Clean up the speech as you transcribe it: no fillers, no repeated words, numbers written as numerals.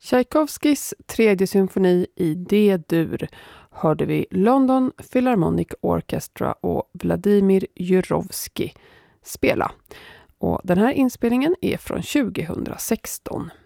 Tchaikovskys tredje symfoni i D-dur hörde vi London Philharmonic Orchestra och Vladimir Jurovsky spela. Och den här inspelningen är från 2016.